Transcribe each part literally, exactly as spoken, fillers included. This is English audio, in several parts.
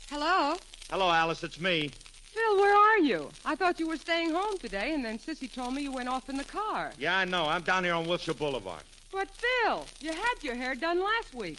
Hello? Hello, Alice. It's me. Phil, where are you? I thought you were staying home today, and then Sissy told me you went off in the car. Yeah, I know. I'm down here on Wilshire Boulevard. But, Phil, you had your hair done last week.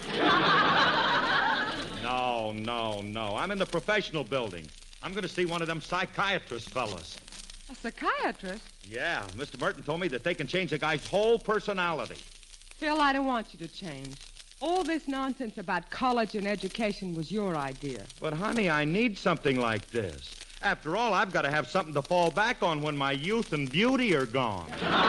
No, no, no. I'm in the professional building. I'm going to see one of them psychiatrist fellas. A psychiatrist? Yeah, Mister Merton told me that they can change a guy's whole personality. Phil, I don't want you to change. All this nonsense about college and education was your idea. But, honey, I need something like this. After all, I've got to have something to fall back on when my youth and beauty are gone.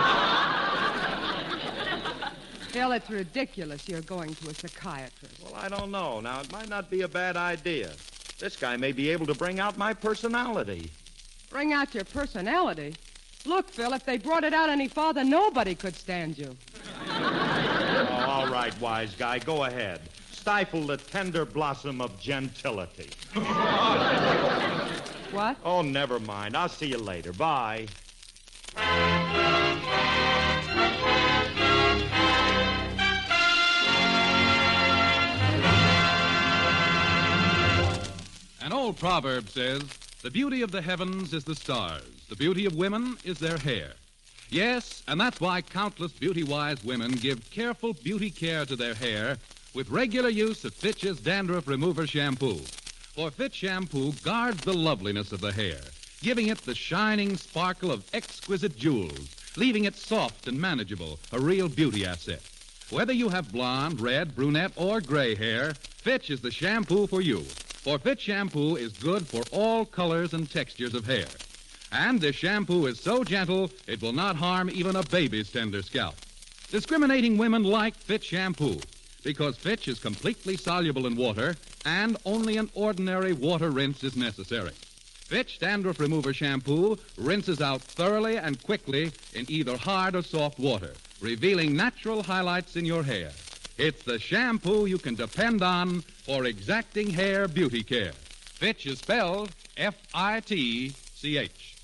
Phil, it's ridiculous you're going to a psychiatrist. Well, I don't know. Now, it might not be a bad idea. This guy may be able to bring out my personality. Bring out your personality? Look, Phil, if they brought it out any farther, nobody could stand you. Oh, all right, wise guy, go ahead. Stifle the tender blossom of gentility. What? Oh, never mind. I'll see you later. Bye. An old proverb says, the beauty of the heavens is the stars. The beauty of women is their hair. Yes, and that's why countless beauty-wise women give careful beauty care to their hair with regular use of Fitch's Dandruff Remover Shampoo. For Fitch Shampoo guards the loveliness of the hair, giving it the shining sparkle of exquisite jewels, leaving it soft and manageable, a real beauty asset. Whether you have blonde, red, brunette, or gray hair, Fitch is the shampoo for you. For Fitch Shampoo is good for all colors and textures of hair. And this shampoo is so gentle, it will not harm even a baby's tender scalp. Discriminating women like Fitch Shampoo because Fitch is completely soluble in water and only an ordinary water rinse is necessary. Fitch Dandruff Remover Shampoo rinses out thoroughly and quickly in either hard or soft water, revealing natural highlights in your hair. It's the shampoo you can depend on for exacting hair beauty care. Fitch is spelled F I T C H.